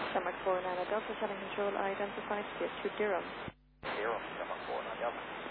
Denmark 49 Delta, Channel Control identified to Durham. Durham, Denmark 49 Delta.